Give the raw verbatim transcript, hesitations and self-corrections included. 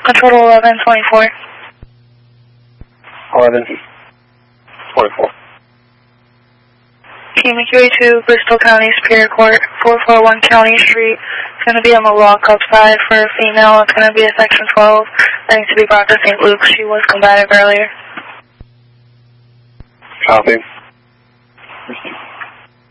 Control eleven twenty-four. eleven twenty-four. K M Q A two, Bristol County Superior Court, four forty-one County Street. It's going to be on the walk outside for a female. It's going to be a section twelve. That needs to be brought to Saint Luke's. She was combative earlier. Copy.